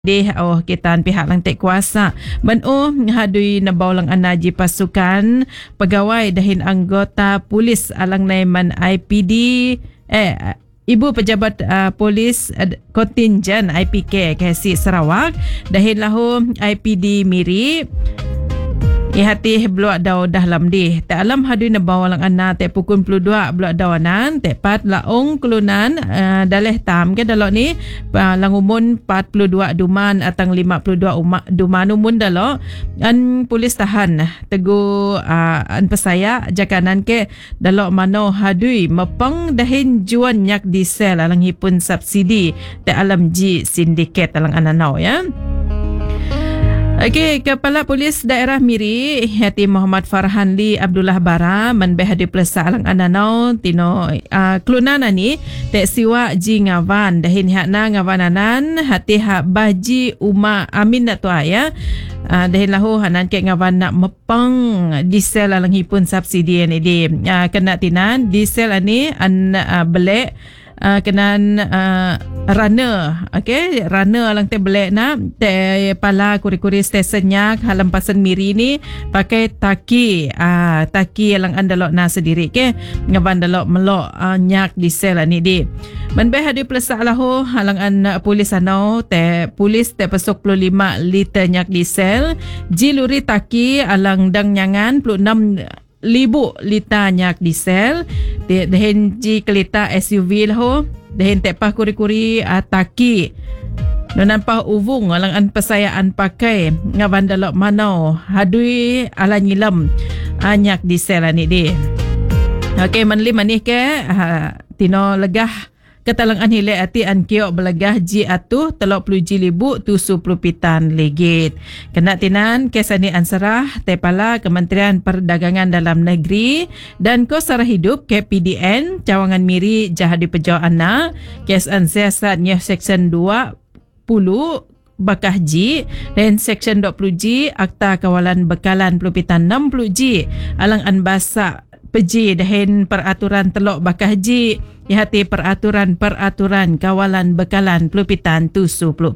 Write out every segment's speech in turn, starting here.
Kitan pihak lang tek kuasa hadui nabaw lang anaji pasukan pegawai dahin anggota polis alang naiman IPD Ibu Pejabat Polis Kontingen IPK KC Sarawak dahin lahu IPD Miri ihati block daw dahlam di tak alam hadui nabaw lang ana te pukul 22 block dawanan te pat laong kelunan daleh tam ke dalok ni langumun 42 duman atang 52 duman umun dalok an polis tahan tegu an pesaya jakanan ke dalok mano hadui mapang dahin juan nyak diesel alang hipun subsidi te alam ji sindiket alang ananau ya. Okey, Kepala Polis Daerah Miri Hati Muhammad Farhan Lee Abdullah Bara menbehadi pelesa alang ananau tino kelunan ani tek siwa ji ngawan dahin hakna ngawananan hati hak baji uma amin nak tua ya. Dahin lahu hanan ke ngawan nak mepang diesel alang hipun subsidi ni di kena tinan diesel ani an belek kenan runner okey runner alang te belek na te pala kuri-kuri stationnya halam pasan Miri ni pakai taki taki alang andalok na sendiri ke ngaban dalok melok nyak diesel ni di menbeh hadi pelesa lahu halang an polis anau te polis te pesok 25 liter nyak diesel jiluri taki alang dang nyangan 26 libu liter nyak diesel dehen ji kelita SUV lahu dehen tepah kuri-kuri taki nonampah uvung alang an pesayaan pakai ngaban dalok manau hadui ala nyilam nyak diesel ni di okey manli manih ke tino legah ketalangan hilai ati an kiok belegah ji atuh 30 ji libu tu 10 pitan legit. Kena tinan kesani ansarah tepala Kementerian Perdagangan Dalam Negeri dan Kos Sara Hidup KPDN Cawangan Miri Jahadi Pejau Ana kes ansiasatnya Seksyen 20 Bakah Ji dan Seksyen 20G Akta Kawalan Bekalan Pelupitan 60G alang anbasa peji dahin peraturan telok bakah ji ihati peraturan kawalan bekalan pelupitan 74.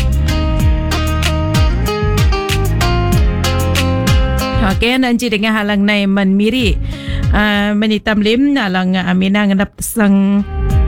Okey nanti dengan halang nai Miri menitam lim alang amina ngendap sang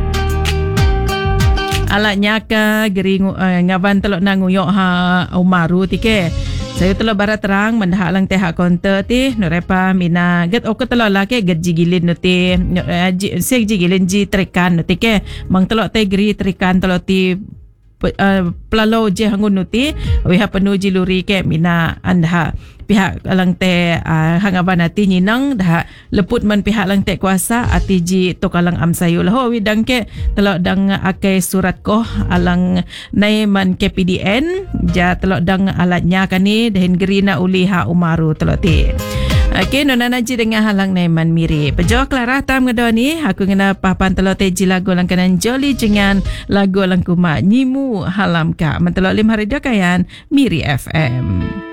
alatnya ke gering ngaban telok nanguyok umaru tike saya telah barat terang mendah lang teh konter ti norepa mina get ok telah lah ke get jigilin nuti sek jigilin ji trikan nuti ke mang telok teh geri trikan telok ti pelalo je hangun nuti wiha penuh jiluri ke mina anda pihak lang teh hangaban ati nyinang dah leput man pihak lang teh kuasa ati ji tokalang amsayul ho widang ke telok dang akai surat koh alang nai man KPDN ja telok dang alatnya kani dahin gerina uli ha umaru telok ti. Okey nona naji dengan halang naiman Miri. Pejo Clara tam ngado ni aku ngena papan telok teji lagu lang kanan joli jengan lagu lang kuma nyimu halam ka mentelok 5 radio kayan Miri FM.